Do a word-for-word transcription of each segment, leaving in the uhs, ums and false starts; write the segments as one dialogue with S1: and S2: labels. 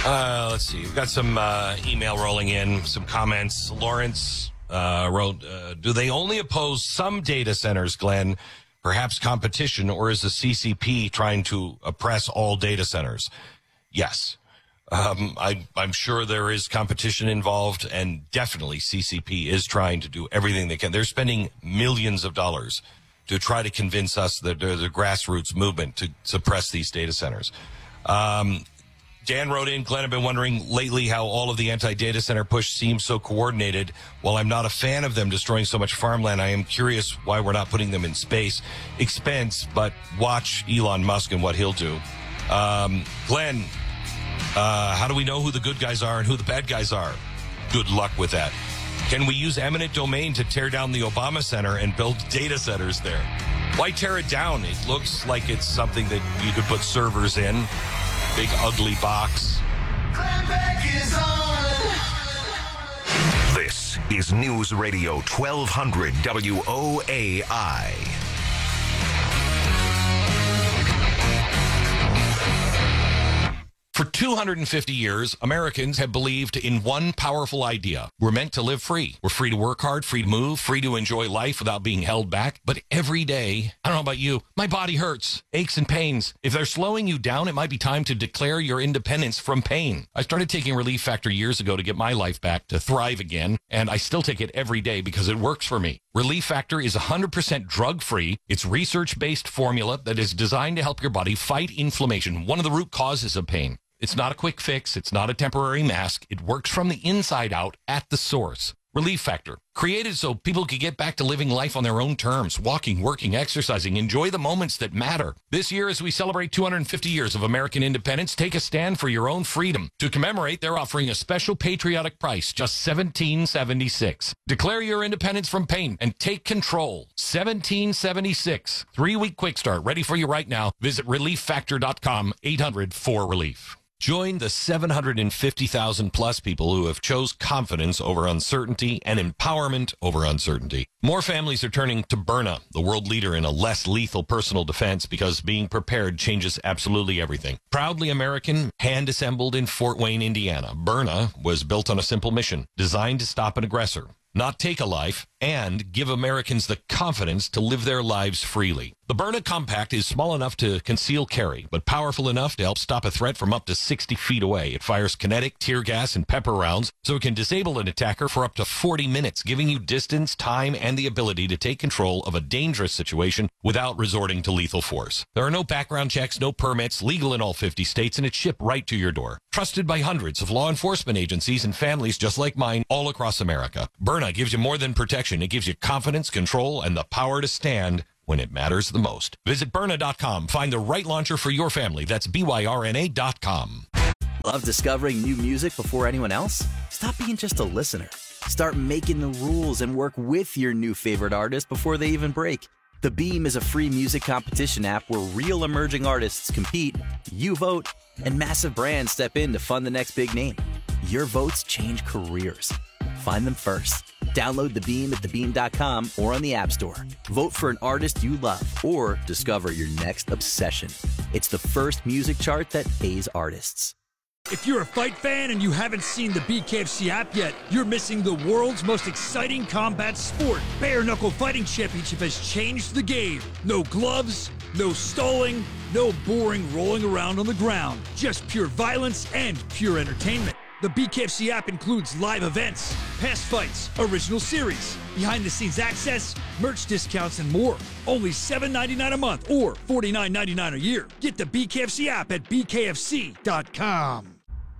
S1: Uh, let's see. We've got some uh, email rolling in, some comments. Lawrence uh, wrote, uh, do they only oppose some data centers, Glenn? Perhaps competition, or is the C C P trying to oppress all data centers? Yes. Um, I, I'm sure there is competition involved, and definitely C C P is trying to do everything they can. They're spending millions of dollars to try to convince us that they're the grassroots movement to suppress these data centers. Um, Dan wrote in, Glenn, I've been wondering lately how all of the anti-data center push seems so coordinated. While I'm not a fan of them destroying so much farmland, I am curious why we're not putting them in space. Expense, but watch Elon Musk and what he'll do. Um, Glenn, uh, how do we know who the good guys are and who the bad guys are? Good luck with that. Can we use eminent domain to tear down the Obama Center and build data centers there? Why tear it down? It looks like it's something that you could put servers in. Big ugly box.
S2: Is on. This is News Radio twelve hundred W O A I.
S1: For two hundred fifty years, Americans have believed in one powerful idea. We're meant to live free. We're free to work hard, free to move, free to enjoy life without being held back. But every day, I don't know about you, my body hurts, aches and pains. If they're slowing you down, it might be time to declare your independence from pain. I started taking Relief Factor years ago to get my life back, to thrive again, and I still take it every day because it works for me. Relief Factor is one hundred percent drug-free. It's research-based formula that is designed to help your body fight inflammation, one of the root causes of pain. It's not a quick fix. It's not a temporary mask. It works from the inside out at the source. Relief Factor, created so people could get back to living life on their own terms, walking, working, exercising, enjoy the moments that matter. This year, as we celebrate two hundred fifty years of American independence, take a stand for your own freedom. To commemorate, they're offering a special patriotic price, just seventeen seventy-six. Declare your independence from pain and take control. seventeen seventy-six. Three-week quick start, ready for you right now. Visit relief factor dot com, eight hundred four relief. Join the seven hundred fifty thousand plus people who have chose confidence over uncertainty and empowerment over uncertainty. More families are turning to Byrna, the world leader in a less lethal personal defense, because being prepared changes absolutely everything. Proudly American, hand-assembled in Fort Wayne, Indiana, Byrna was built on a simple mission, designed to stop an aggressor, not take a life, and give Americans the confidence to live their lives freely. The Byrna Compact is small enough to conceal carry, but powerful enough to help stop a threat from up to sixty feet away. It fires kinetic, tear gas, and pepper rounds, so it can disable an attacker for up to forty minutes, giving you distance, time, and the ability to take control of a dangerous situation without resorting to lethal force. There are no background checks, no permits, legal in all fifty states, and it's shipped right to your door. Trusted by hundreds of law enforcement agencies and families just like mine all across America. Byrna gives you more than protection. It gives you confidence, control, and the power to stand when it matters the most. Visit Byrna dot com. Find the right launcher for your family. That's B Y R N A dot com.
S3: Love discovering new music before anyone else? Stop being just a listener. Start making the rules and work with your new favorite artist before they even break. The Beam is a free music competition app where real emerging artists compete, you vote, and massive brands step in to fund the next big name. Your votes change careers. Find them first. Download The Beam at the beam dot com or on the App Store. Vote for an artist you love or discover your next obsession. It's the first music chart that pays artists.
S4: If you're a fight fan and you haven't seen the B K F C app yet, you're missing the world's most exciting combat sport. Bare Knuckle Fighting Championship has changed the game. No gloves, no stalling, no boring rolling around on the ground. Just pure violence and pure entertainment. The B K F C app includes live events, past fights, original series, behind-the-scenes access, merch discounts, and more. Only seven ninety-nine a month or forty-nine ninety-nine a year. Get the B K F C app at b k f c dot com.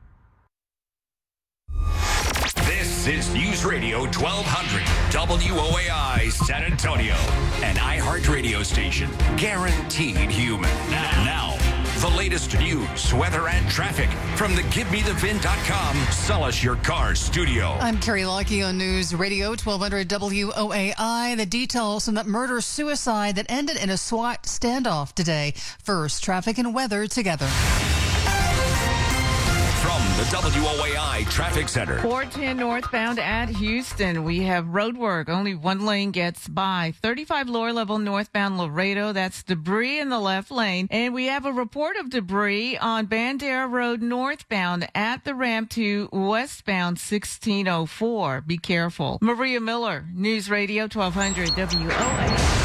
S5: This is News Radio twelve hundred W O A I San Antonio, an iHeartRadio station, guaranteed human. Now, the latest news, weather, and traffic from the give me the vin dot com Sell Us Your Car studio.
S6: I'm Carrie Lockie on News Radio twelve hundred W O A I. The details from that murder-suicide that ended in a SWAT standoff today. First, traffic and weather together.
S5: From the W O A I Traffic Center.
S7: four ten northbound at Houston. We have road work. Only one lane gets by. thirty-five lower level northbound Laredo. That's debris in the left lane. And we have a report of debris on Bandera Road northbound at the ramp to westbound sixteen oh four. Be careful. Maria Miller, News Radio twelve hundred W O A I.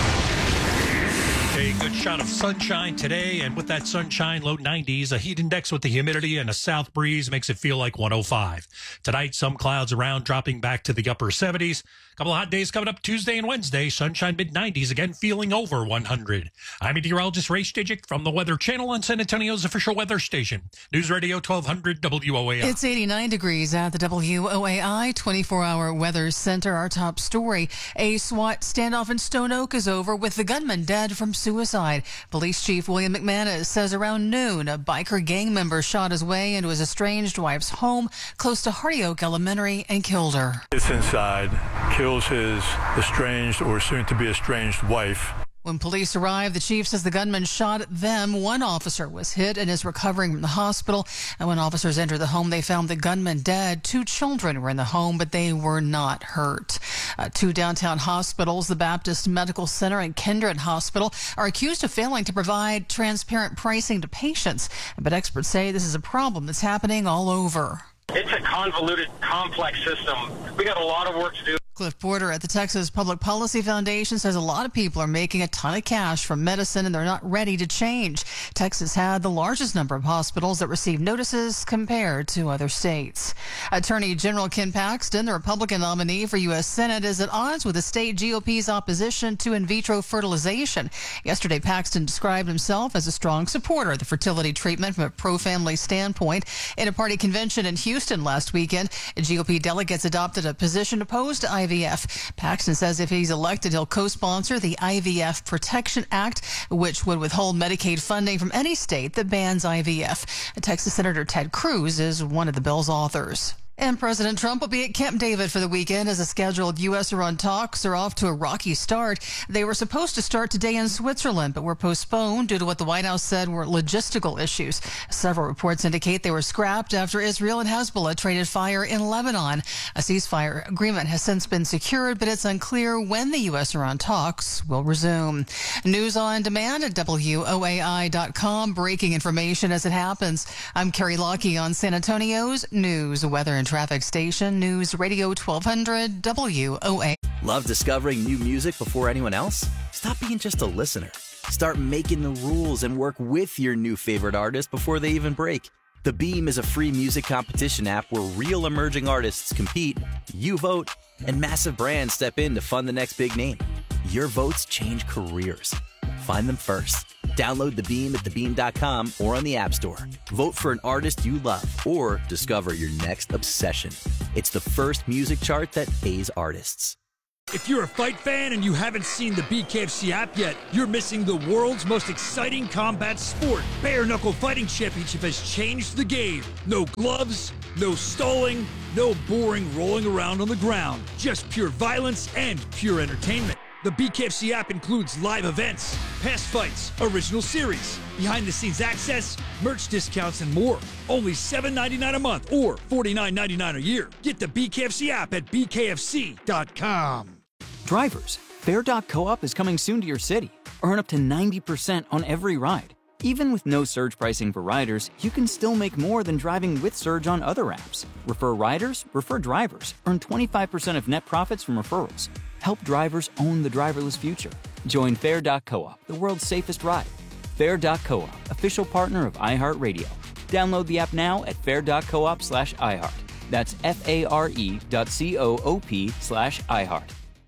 S8: A good shot of sunshine today, and with that sunshine, low nineties, a heat index with the humidity and a south breeze makes it feel like one oh five. Tonight, some clouds around, dropping back to the upper seventies. A couple of hot days coming up Tuesday and Wednesday. Sunshine mid nineties, again feeling over one hundred. I'm meteorologist Ray Stijik from the Weather Channel on San Antonio's official weather station. News Radio twelve hundred W O A I.
S6: It's eighty-nine degrees at the W O A I twenty-four hour weather center. Our top story, a SWAT standoff in Stone Oak is over with the gunman dead from suicide. Police Chief William McManus says around noon, a biker gang member shot his way into his estranged wife's home close to Hardy Oak Elementary and killed her.
S9: It's inside, kills his estranged or soon-to-be estranged wife.
S6: When police arrived, the chief says the gunman shot at them. One officer was hit and is recovering from the hospital. And when officers entered the home, they found the gunman dead. Two children were in the home, but they were not hurt. Uh, two downtown hospitals, the Baptist Medical Center and Kindred Hospital, are accused of failing to provide transparent pricing to patients. But experts say this is a problem that's happening all over.
S10: It's a convoluted, complex system. We got a lot of work to do.
S6: Cliff Porter at the Texas Public Policy Foundation says a lot of people are making a ton of cash from medicine and they're not ready to change. Texas had the largest number of hospitals that received notices compared to other states. Attorney General Ken Paxton, the Republican nominee for U S Senate, is at odds with the state G O P's opposition to in vitro fertilization. Yesterday, Paxton described himself as a strong supporter of the fertility treatment from a pro-family standpoint. In a party convention in Houston last weekend, G O P delegates adopted a position opposed to I V F. Paxton says if he's elected, he'll co-sponsor the I V F Protection Act, which would withhold Medicaid funding from any state that bans I V F. Texas Senator Ted Cruz is one of the bill's authors. And President Trump will be at Camp David for the weekend as the scheduled U S Iran talks are off to a rocky start. They were supposed to start today in Switzerland, but were postponed due to what the White House said were logistical issues. Several reports indicate they were scrapped after Israel and Hezbollah traded fire in Lebanon. A ceasefire agreement has since been secured, but it's unclear when the U S Iran talks will resume. News on demand at W O A I dot com. Breaking information as it happens. I'm Carrie Lockie on San Antonio's News, Weather, and Traffic Station, News Radio twelve hundred W O A.
S3: Love discovering new music before anyone else? Stop being just a listener. Start making the rules and work with your new favorite artist before they even break. The Beam is a free music competition app where real emerging artists compete, you vote, and massive brands step in to fund the next big name. Your votes change careers. Find them first. Download The Beam at the beam dot com or on the App Store. Vote for an artist you love or discover your next obsession. It's the first music chart that pays artists.
S4: If you're a fight fan and you haven't seen the B K F C app yet, you're missing the world's most exciting combat sport. Bare Knuckle Fighting Championship has changed the game. No gloves, no stalling, no boring rolling around on the ground. Just pure violence and pure entertainment. The B K F C app includes live events, past fights, original series, behind-the-scenes access, merch discounts, and more. Only seven ninety-nine a month or forty-nine ninety-nine a year. Get the B K F C app at B K F C dot com.
S11: Drivers, Fair dot Co-op is coming soon to your city. Earn up to ninety percent on every ride. Even with no surge pricing for riders, you can still make more than driving with Surge on other apps. Refer riders, refer drivers. Earn twenty-five percent of net profits from referrals. Help drivers own the driverless future. Join Fair dot Co-op, the world's safest ride. Fair dot Co-op, official partner of iHeartRadio. Download the app now at fair dot coop slash iHeart. That's F-A-R-E dot C-O-O-P slash iHeart.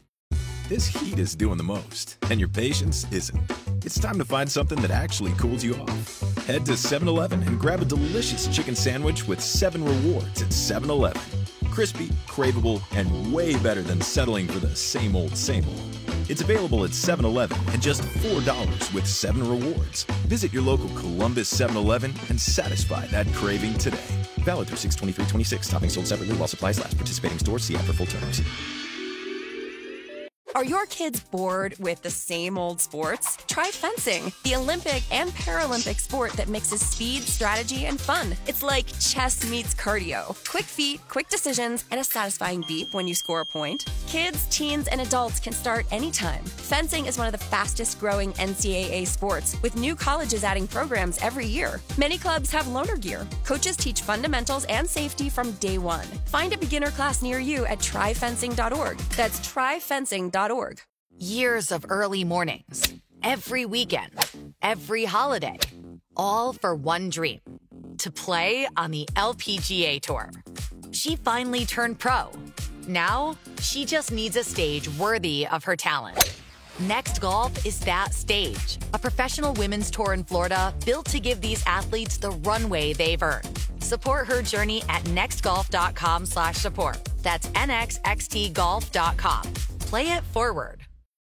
S12: This heat is doing the most, and your patience isn't. It's time to find something that actually cools you off. Head to seven eleven and grab a delicious chicken sandwich with seven rewards at seven eleven. Crispy, craveable, and way better than settling for the same old, same old. It's available at seven eleven and just four dollars with seven rewards. Visit your local Columbus seven eleven and satisfy that craving today. Valid through six twenty-three twenty-six. Topping sold separately while supplies last. Participating stores. See app for full terms.
S13: Are your kids bored with the same old sports? Try fencing, the Olympic and Paralympic sport that mixes speed, strategy, and fun. It's like chess meets cardio. Quick feet, quick decisions, and a satisfying beep when you score a point. Kids, teens, and adults can start anytime. Fencing is one of the fastest growing N C double A sports, with new colleges adding programs every year. Many clubs have loaner gear. Coaches teach fundamentals and safety from day one. Find a beginner class near you at try fencing dot org. That's try fencing dot org.
S14: Years of early mornings, every weekend, every holiday, all for one dream, to play on the L P G A Tour. She finally turned pro. Now, she just needs a stage worthy of her talent. Next Golf is that stage, a professional women's tour in Florida built to give these athletes the runway they've earned. Support her journey at nextgolf.com slash support. That's N X X T golf dot com. Play it forward.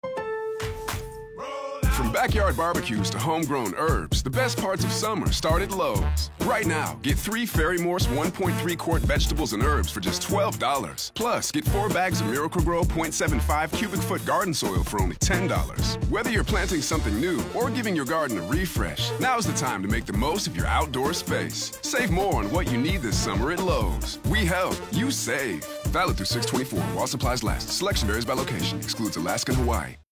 S15: From backyard barbecues to homegrown herbs, the best parts of summer start at Lowe's. Right now, get three Ferry Morse one point three quart vegetables and herbs for just twelve dollars. Plus, get four bags of Miracle-Gro zero point seven five cubic foot garden soil for only ten dollars. Whether you're planting something new or giving your garden a refresh, now's the time to make the most of your outdoor space. Save more on what you need this summer at Lowe's. We help, you save. Valid through six twenty-four while supplies last. Selection varies by location. Excludes Alaska and Hawaii.